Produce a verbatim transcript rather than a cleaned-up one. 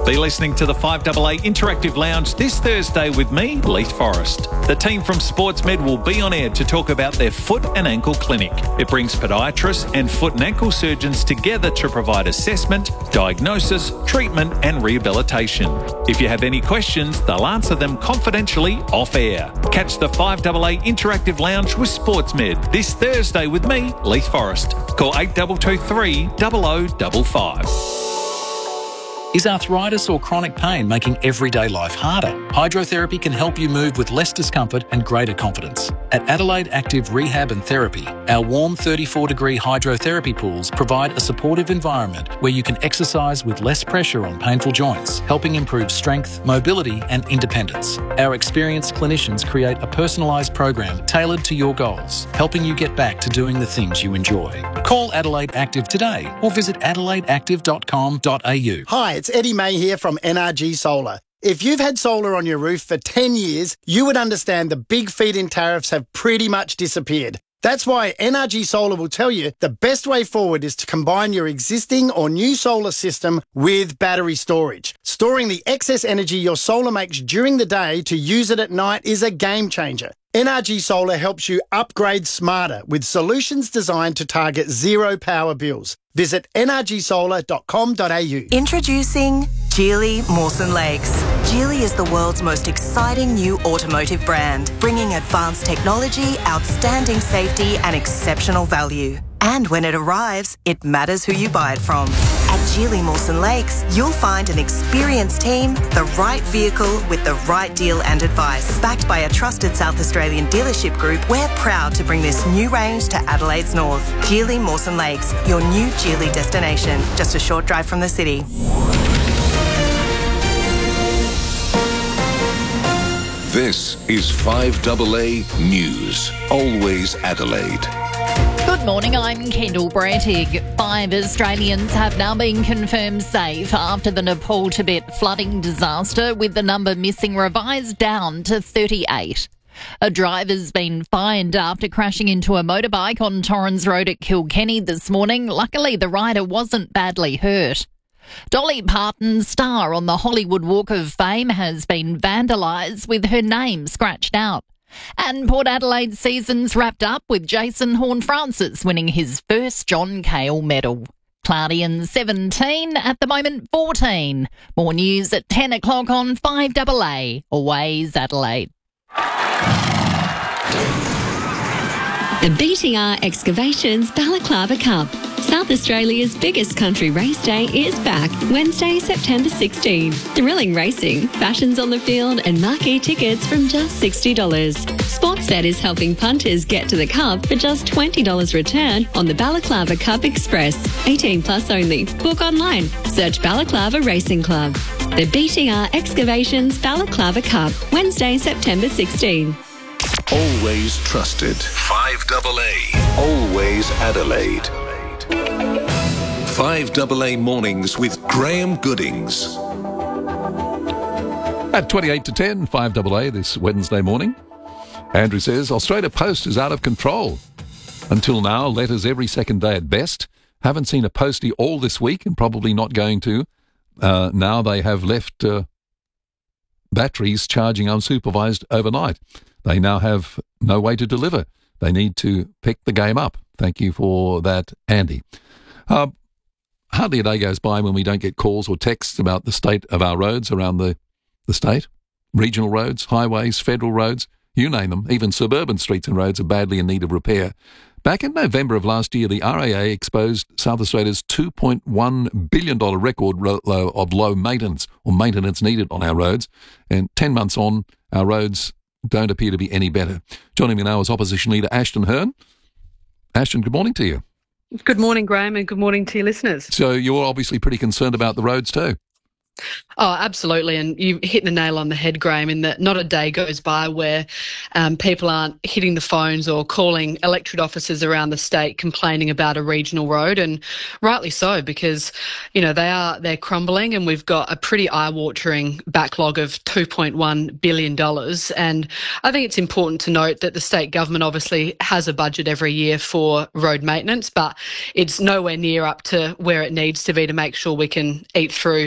Be listening to the five A A Interactive Lounge this Thursday with me, Leith Forrest. The team from SportsMed will be on air to talk about their foot and ankle clinic. It brings podiatrists and foot and ankle surgeons together to provide assessment, diagnosis, treatment and rehabilitation. If you have any questions, they'll answer them confidentially off air. Catch the five A A Interactive Lounge with SportsMed this Thursday with me, Leith Forrest. Call eight two two three, zero zero five five. Is arthritis or chronic pain making everyday life harder? Hydrotherapy can help you move with less discomfort and greater confidence. At Adelaide Active Rehab and Therapy, our warm thirty-four degree hydrotherapy pools provide a supportive environment where you can exercise with less pressure on painful joints, helping improve strength, mobility and independence. Our experienced clinicians create a personalised program tailored to your goals, helping you get back to doing the things you enjoy. Call Adelaide Active today or visit adelaide active dot com dot a u. Hi, it's Eddie May here from N R G Solar. If you've had solar on your roof for ten years, you would understand the big feed-in tariffs have pretty much disappeared. That's why N R G Solar will tell you the best way forward is to combine your existing or new solar system with battery storage. Storing the excess energy your solar makes during the day to use it at night is a game changer. N R G Solar helps you upgrade smarter with solutions designed to target zero power bills. Visit n r g solar dot com dot a u. Introducing Geely Mawson Lakes. Geely is the world's most exciting new automotive brand, bringing advanced technology, outstanding safety and exceptional value. And when it arrives, it matters who you buy it from. At Geely Mawson Lakes, you'll find an experienced team, the right vehicle with the right deal and advice. Backed by a trusted South Australian dealership group, we're proud to bring this new range to Adelaide's north. Geely Mawson Lakes, your new Geely destination, just a short drive from the city. This is five A A News. Always Adelaide. Good morning, I'm Kendall Brattig. Five Australians have now been confirmed safe after the Nepal-Tibet flooding disaster, with the number missing revised down to thirty-eight. A driver's been fined after crashing into a motorbike on Torrens Road at Kilkenny this morning. Luckily, the rider wasn't badly hurt. Dolly Parton's star on the Hollywood Walk of Fame has been vandalised with her name scratched out. And Port Adelaide season's wrapped up with Jason Horne-Francis winning his first John Cahill medal. Cloudy and seventeen, at the moment fourteen. More news at ten o'clock on five A A. Always Adelaide. The B T R Excavations Balaclava Cup. South Australia's biggest country race day is back Wednesday, September sixteenth. Thrilling racing, fashions on the field and marquee tickets from just sixty dollars. Sportsbet is helping punters get to the Cup for just twenty dollars return on the Balaclava Cup Express. eighteen plus only. Book online. Search Balaclava Racing Club. The B T R Excavations Balaclava Cup, Wednesday, September sixteenth. Always trusted. five A A. Always Adelaide. five A A Mornings with Graham Goodings. At twenty-eight to ten, five A A this Wednesday morning. Andrew says, Australia Post is out of control. Until now, letters every second day at best. Haven't seen a postie all this week and probably not going to. Uh, now they have left uh, batteries charging unsupervised overnight. They now have no way to deliver. They need to pick the game up. Thank you for that, Andy. Uh, hardly a day goes by when we don't get calls or texts about the state of our roads around the, the state. Regional roads, highways, federal roads, you name them. Even suburban streets and roads are badly in need of repair. Back in November of last year, the R A A exposed South Australia's two point one billion dollars record ro- low of low maintenance or maintenance needed on our roads. And ten months on, our roads don't appear to be any better. Joining me now is Opposition Leader Ashton Hearn. Ashton, good morning to you. Good morning, Graham, and good morning to your listeners. So you're obviously pretty concerned about the roads too. Oh, absolutely. And you hit the nail on the head, Graham, in that not a day goes by where um, people aren't hitting the phones or calling electorate officers around the state complaining about a regional road, and rightly so, because, you know, they are, they're crumbling, and we've got a pretty eye-watering backlog of two point one billion dollars. And I think it's important to note that the state government obviously has a budget every year for road maintenance, but it's nowhere near up to where it needs to be to make sure we can eat through